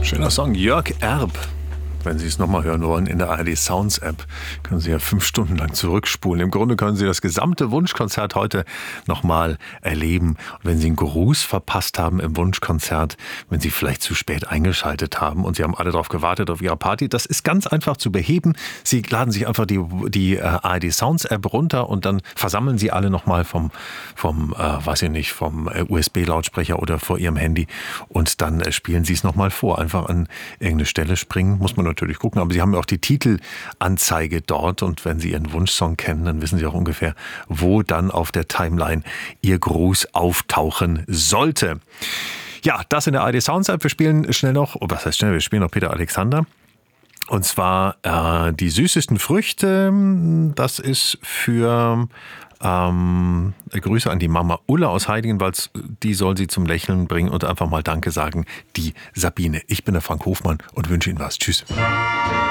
Schöner Song, Jörg Erb. Wenn Sie es nochmal hören wollen, in der ARD Sounds App können Sie ja 5 Stunden lang zurückspulen. Im Grunde können Sie das gesamte Wunschkonzert heute nochmal erleben. Und wenn Sie einen Gruß verpasst haben im Wunschkonzert, wenn Sie vielleicht zu spät eingeschaltet haben und Sie haben alle darauf gewartet auf Ihre Party, das ist ganz einfach zu beheben. Sie laden sich einfach die ARD Sounds App runter und dann versammeln Sie alle nochmal vom USB-Lautsprecher oder vor Ihrem Handy und dann spielen Sie es nochmal vor. Einfach an irgendeine Stelle springen, muss man natürlich gucken, aber Sie haben ja auch die Titelanzeige dort und wenn Sie Ihren Wunschsong kennen, dann wissen Sie auch ungefähr, wo dann auf der Timeline Ihr Gruß auftauchen sollte. Ja, das in der ARD Sounds App. Wir spielen schnell noch, was heißt schnell, wir spielen noch Peter Alexander. Und zwar die süßesten Früchte, das ist für Grüße an die Mama Ulla aus Heiligenwalz, die soll sie zum Lächeln bringen und einfach mal Danke sagen, die Sabine. Ich bin der Frank Hofmann und wünsche Ihnen was. Tschüss.